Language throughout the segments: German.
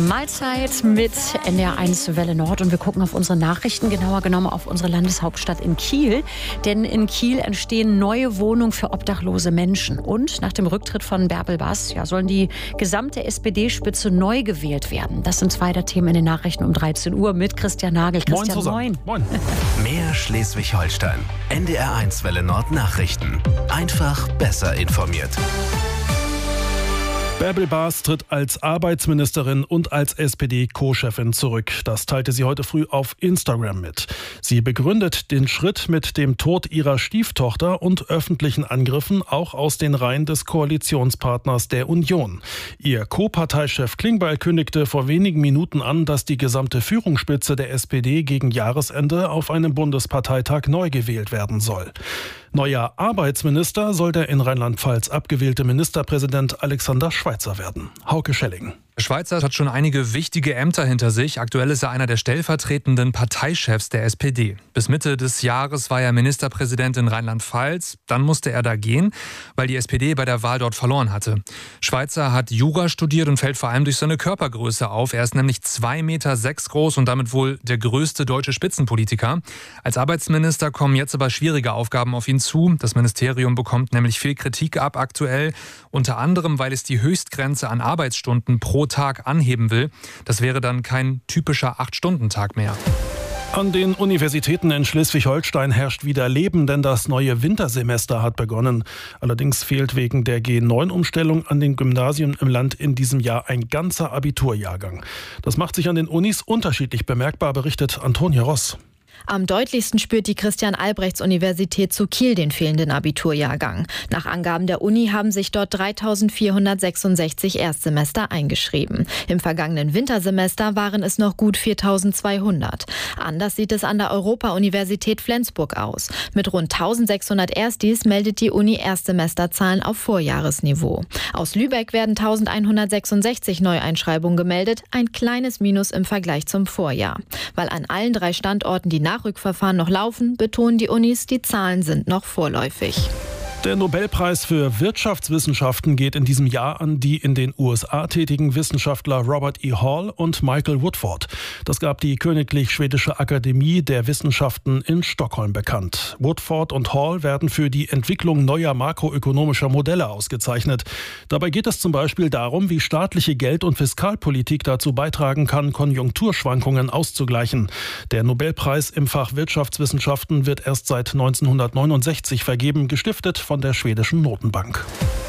Mahlzeit mit NDR1 Welle Nord und wir gucken auf unsere Nachrichten, genauer genommen auf unsere Landeshauptstadt in Kiel. Denn in Kiel entstehen neue Wohnungen für obdachlose Menschen. Und nach dem Rücktritt von Bärbel Baas sollen die gesamte SPD-Spitze neu gewählt werden. Das sind zwei der Themen in den Nachrichten um 13 Uhr mit Christian Nagel. Christian, moin. Moin. Mehr Schleswig-Holstein. NDR1 Welle Nord Nachrichten. Einfach besser informiert. Bärbel Baas tritt als Arbeitsministerin und als SPD-Co-Chefin zurück. Das teilte sie heute früh auf Instagram mit. Sie begründet den Schritt mit dem Tod ihrer Stieftochter und öffentlichen Angriffen auch aus den Reihen des Koalitionspartners der Union. Ihr Co-Parteichef Klingbeil kündigte vor wenigen Minuten an, dass die gesamte Führungsspitze der SPD gegen Jahresende auf einem Bundesparteitag neu gewählt werden soll. Neuer Arbeitsminister soll der in Rheinland-Pfalz abgewählte Ministerpräsident Alexander Schweitzer werden. Hauke Schelling. Schweitzer hat schon einige wichtige Ämter hinter sich. Aktuell ist er einer der stellvertretenden Parteichefs der SPD. Bis Mitte des Jahres war er Ministerpräsident in Rheinland-Pfalz. Dann musste er da gehen, weil die SPD bei der Wahl dort verloren hatte. Schweitzer hat Jura studiert und fällt vor allem durch seine Körpergröße auf. Er ist nämlich 2,6 Meter groß und damit wohl der größte deutsche Spitzenpolitiker. Als Arbeitsminister kommen jetzt aber schwierige Aufgaben auf ihn zu. Das Ministerium bekommt nämlich viel Kritik ab aktuell. Unter anderem, weil es die Höchstgrenze an Arbeitsstunden pro Tag anheben will. Das wäre dann kein typischer 8-Stunden-Tag mehr. An den Universitäten in Schleswig-Holstein herrscht wieder Leben, denn das neue Wintersemester hat begonnen. Allerdings fehlt wegen der G9-Umstellung an den Gymnasien im Land in diesem Jahr ein ganzer Abiturjahrgang. Das macht sich an den Unis unterschiedlich bemerkbar, berichtet Antonia Ross. Am deutlichsten spürt die Christian-Albrechts-Universität zu Kiel den fehlenden Abiturjahrgang. Nach Angaben der Uni haben sich dort 3.466 Erstsemester eingeschrieben. Im vergangenen Wintersemester waren es noch gut 4.200. Anders sieht es an der Europa-Universität Flensburg aus. Mit rund 1.600 Erstis meldet die Uni Erstsemesterzahlen auf Vorjahresniveau. Aus Lübeck werden 1.166 Neueinschreibungen gemeldet, ein kleines Minus im Vergleich zum Vorjahr. Weil an allen 3 Standorten die Nachrückverfahren noch laufen, betonen die Unis, die Zahlen sind noch vorläufig. Der Nobelpreis für Wirtschaftswissenschaften geht in diesem Jahr an die in den USA tätigen Wissenschaftler Robert E. Hall und Michael Woodford. Das gab die Königlich Schwedische Akademie der Wissenschaften in Stockholm bekannt. Woodford und Hall werden für die Entwicklung neuer makroökonomischer Modelle ausgezeichnet. Dabei geht es zum Beispiel darum, wie staatliche Geld- und Fiskalpolitik dazu beitragen kann, Konjunkturschwankungen auszugleichen. Der Nobelpreis im Fach Wirtschaftswissenschaften wird erst seit 1969 vergeben, gestiftet von der schwedischen Notenbank.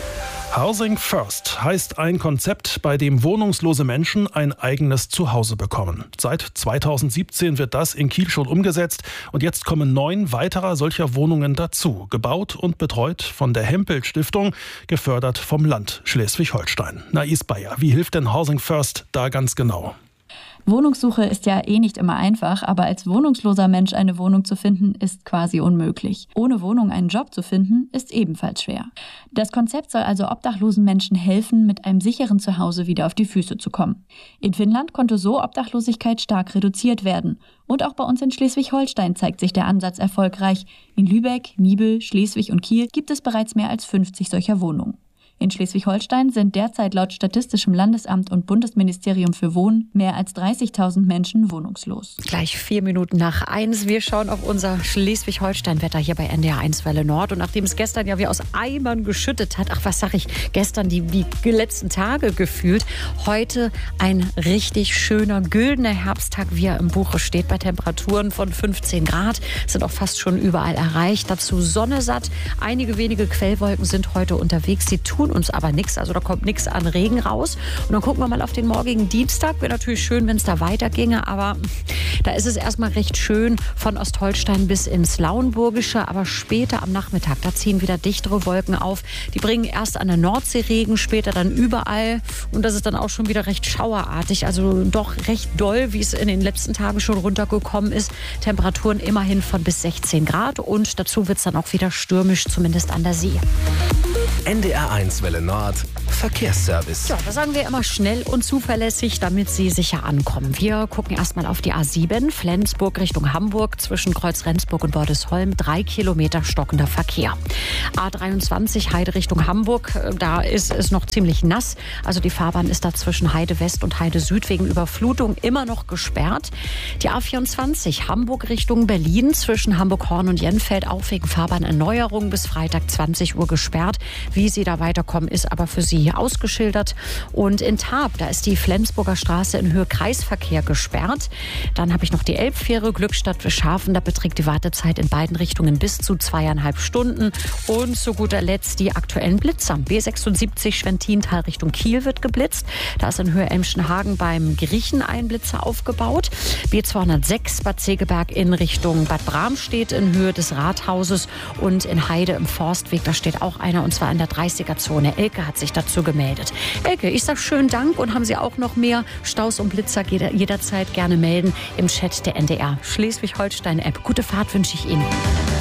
Housing First heißt ein Konzept, bei dem wohnungslose Menschen ein eigenes Zuhause bekommen. Seit 2017 wird das in Kiel schon umgesetzt und jetzt kommen 9 weiterer solcher Wohnungen dazu. Gebaut und betreut von der Hempel-Stiftung, gefördert vom Land Schleswig-Holstein. Nais Bayer, wie hilft denn Housing First da ganz genau? Wohnungssuche ist ja nicht immer einfach, aber als wohnungsloser Mensch eine Wohnung zu finden, ist quasi unmöglich. Ohne Wohnung einen Job zu finden, ist ebenfalls schwer. Das Konzept soll also obdachlosen Menschen helfen, mit einem sicheren Zuhause wieder auf die Füße zu kommen. In Finnland konnte so Obdachlosigkeit stark reduziert werden. Und auch bei uns in Schleswig-Holstein zeigt sich der Ansatz erfolgreich. In Lübeck, Nibel, Schleswig und Kiel gibt es bereits mehr als 50 solcher Wohnungen. In Schleswig-Holstein sind derzeit laut Statistischem Landesamt und Bundesministerium für Wohnen mehr als 30.000 Menschen wohnungslos. Gleich 1:04. Wir schauen auf unser Schleswig-Holstein-Wetter hier bei NDR1 Welle Nord. Und nachdem es gestern ja wie aus Eimern geschüttet hat, gestern die letzten Tage gefühlt, heute ein richtig schöner, güldener Herbsttag, wie er im Buche steht, bei Temperaturen von 15 Grad. Sind auch fast schon überall erreicht. Dazu Sonne satt. Einige wenige Quellwolken sind heute unterwegs. Sie tun uns aber nichts, also da kommt nichts an Regen raus. Und dann gucken wir mal auf den morgigen Dienstag. Wäre natürlich schön, wenn es da weiterginge, aber da ist es erstmal recht schön von Ostholstein bis ins Lauenburgische, aber später am Nachmittag, da ziehen wieder dichtere Wolken auf. Die bringen erst an der Nordsee Regen, später dann überall und das ist dann auch schon wieder recht schauerartig, also doch recht doll, wie es in den letzten Tagen schon runtergekommen ist. Temperaturen immerhin von bis 16 Grad und dazu wird es dann auch wieder stürmisch, zumindest an der See. NDR1 Welle Nord Verkehrsservice. Ja, da sagen wir immer schnell und zuverlässig, damit Sie sicher ankommen. Wir gucken erstmal auf die A7, Flensburg Richtung Hamburg, zwischen Kreuz Rendsburg und Bordesholm, 3 Kilometer stockender Verkehr. A23 Heide Richtung Hamburg, da ist es noch ziemlich nass. Also die Fahrbahn ist da zwischen Heide West und Heide Süd wegen Überflutung immer noch gesperrt. Die A24 Hamburg Richtung Berlin, zwischen Hamburg-Horn und Jenfeld, auch wegen Fahrbahnerneuerung bis Freitag 20 Uhr gesperrt. Wie Sie da weiterkommen, ist aber für Sie ausgeschildert. Und in Tarp, da ist die Flensburger Straße in Höhe Kreisverkehr gesperrt. Dann habe ich noch die Elbfähre Glückstadt-Schafen. Da beträgt die Wartezeit in beiden Richtungen bis zu 2,5 Stunden. Und zu guter Letzt die aktuellen Blitzer. B76 Schwentintal Richtung Kiel wird geblitzt. Da ist in Höhe Emschenhagen beim Griechen ein Blitzer aufgebaut. B206 Bad Segeberg in Richtung Bad Bramstedt in Höhe des Rathauses. Und in Heide im Forstweg, da steht auch einer, und zwar in der 30er-Zone. Elke hat sich dazu gemeldet. Elke, ich sage schönen Dank, und haben Sie auch noch mehr Staus und Blitzer, jederzeit gerne melden im Chat der NDR Schleswig-Holstein-App. Gute Fahrt wünsche ich Ihnen.